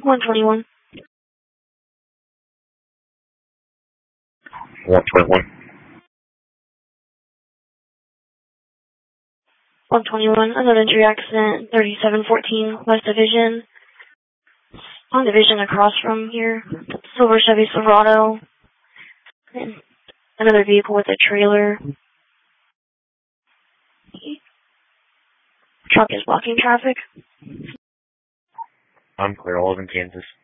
121. 121. 121, another injury accident, 3714 West Division. On Division across from here. Silver Chevy Silverado. And another vehicle with a trailer. Truck is blocking traffic. I'm clear, all of in Kansas.